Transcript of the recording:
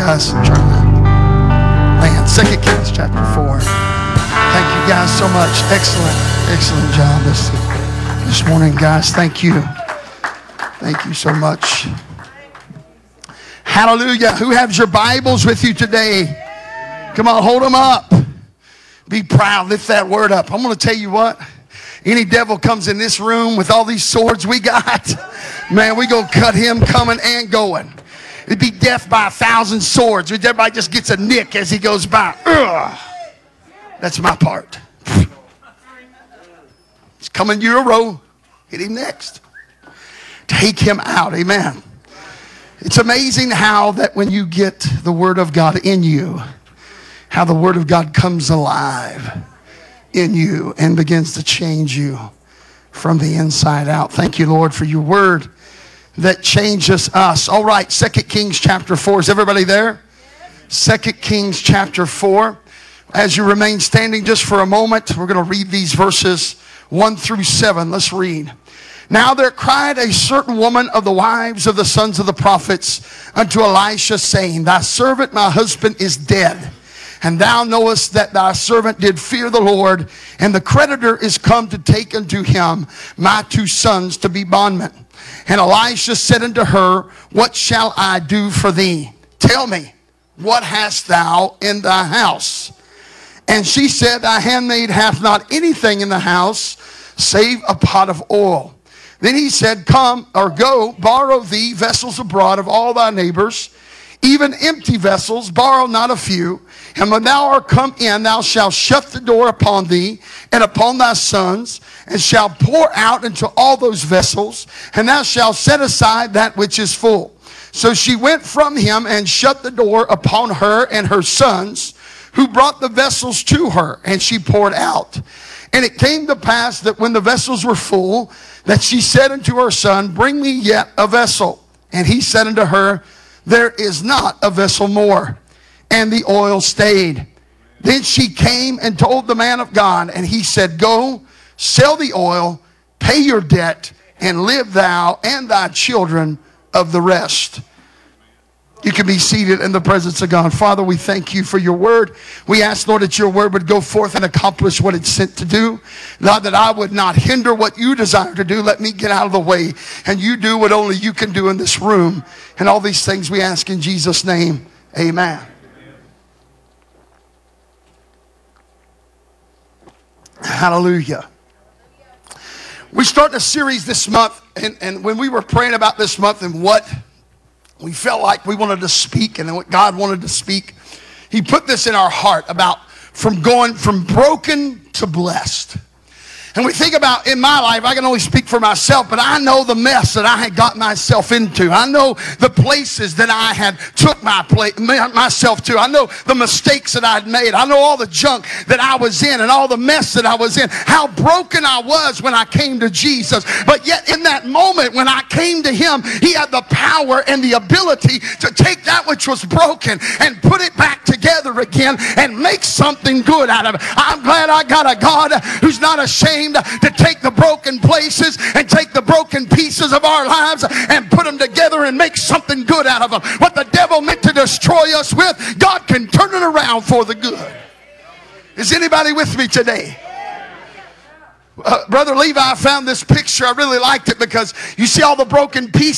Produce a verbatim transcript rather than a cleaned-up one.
cuss and turn that. Man, Second Kings chapter four. Thank you guys so much. Excellent, excellent job this, this morning, guys. Thank you. Thank you so much. Hallelujah. Who has your Bibles with you today? Come on, hold them up. Be proud. Lift that word up. I'm going to tell you what. Any devil comes in this room with all these swords we got, man, we going to cut him coming and going. It'd be death by a thousand swords. Everybody just gets a nick as he goes by. Ugh. That's my part. He's coming you a row. Hit him next. Take him out. Amen. It's amazing how that when you get the word of God in you, how the word of God comes alive in you and begins to change you from the inside out. Thank you, Lord, for your word that changes us. All right, Second Kings chapter four. Is everybody there? Second Kings chapter four. As you remain standing just for a moment, we're going to read these verses one through seven. Let's read. Now there cried a certain woman of the wives of the sons of the prophets unto Elisha, saying, Thy servant my husband is dead. And thou knowest that thy servant did fear the Lord, and the creditor is come to take unto him my two sons to be bondmen. And Elisha said unto her, What shall I do for thee? Tell me, what hast thou in thy house? And she said, Thy handmaid hath not anything in the house, save a pot of oil. Then he said, Come, or go, borrow thee vessels abroad of all thy neighbors, even empty vessels, borrow not a few. And when thou art come in, thou shalt shut the door upon thee and upon thy sons, and shalt pour out into all those vessels, and thou shalt set aside that which is full. So she went from him and shut the door upon her and her sons, who brought the vessels to her, and she poured out. And it came to pass that when the vessels were full, that she said unto her son, Bring me yet a vessel. And he said unto her, There is not a vessel more. And the oil stayed. Then she came and told the man of God, and he said, Go, sell the oil, pay your debt, and live thou and thy children of the rest. You can be seated in the presence of God. Father, we thank you for your word. We ask, Lord, that your word would go forth and accomplish what it's sent to do. Lord, that I would not hinder what you desire to do. Let me get out of the way, and you do what only you can do in this room. And all these things we ask in Jesus' name. Amen. Hallelujah. We're starting a series this month, and, and when we were praying about this month and what we felt like we wanted to speak and what God wanted to speak, he put this in our heart about from going from broken to blessed. And we think about, in my life, I can only speak for myself, but I know the mess that I had got myself into. I know the places that I had took my play, myself to. I know the mistakes that I had made. I know all the junk that I was in and all the mess that I was in. How broken I was when I came to Jesus. But yet in that moment when I came to him, he had the power and the ability to take that which was broken and put it back together again and make something good out of it. I'm glad I got a God who's not ashamed to take the broken places and take the broken pieces of our lives and put them together and make something good out of them. What the devil meant to destroy us with, God can turn it around for the good. Is anybody with me today? Uh, Brother Levi found this picture. I really liked it because you see all the broken pieces.